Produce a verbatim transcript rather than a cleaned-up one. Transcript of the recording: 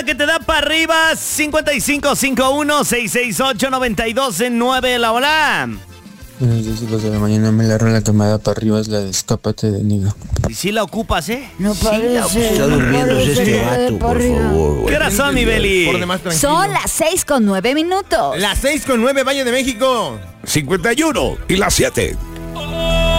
rola que te da para arriba. cincuenta y cinco cincuenta y uno, seiscientos sesenta y ocho, noventa y dos nueve. La hola. Buenos días, hijos de la mañana. Me la rola que me da para arriba es la de Escápate de Niga. Y si la ocupas, ¿eh? No parece. Está durmiendo este vato, por favor. ¿Qué hora son, mi Beli? Por demás tranquilo. Son las seis con nueve minutos. Las seis con nueve, Valle de México. cincuenta y uno y las siete.